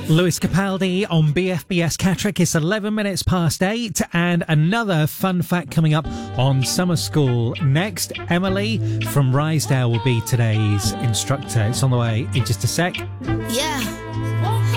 Lewis Capaldi on BFBS Catterick. It's 11 minutes past 8, and another fun fact coming up on Summer School. Next, Emily from Rysdale will be today's instructor. It's on the way in just a sec. Yeah.